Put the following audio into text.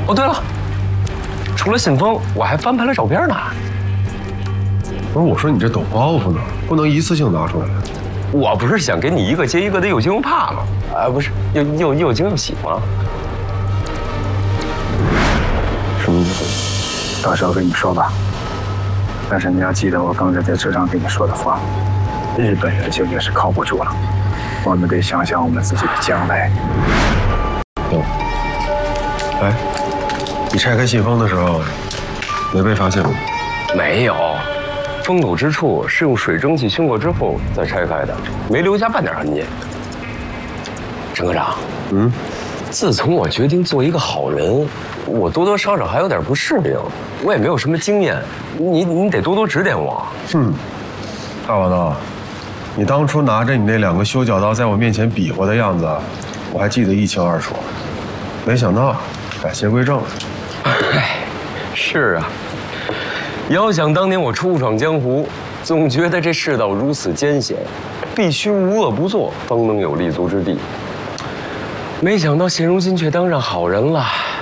哦，对了，除了信封，我还翻拍了照片呢。 不是，我说你这抖包袱呢，不能一次性拿出来。 我不是想给你一个接一个的又惊又怕吗？啊，不是，又惊又喜吗？ 什么意思？ 到时候跟你说吧。但是你要记得我刚才在车上跟你说的话，日本人究竟是靠不住了，我们得想想我们自己的将来。 哎，你拆开信封的时候，没被发现吗？ 没有，封口之处是用水蒸气熏过之后再拆开的，没留下半点痕迹。陈科长，自从我决定做一个好人，我多多少少还有点不适应，我也没有什么经验，你得多多指点我。 大王道，你当初拿着你那2个修脚刀在我面前比划的样子，我还记得一清二楚。没想到改邪归正了。 哎，是啊，遥想当年我初闯江湖，总觉得这世道如此艰险，必须无恶不作，方能有立足之地。没想到现如今却当上好人了。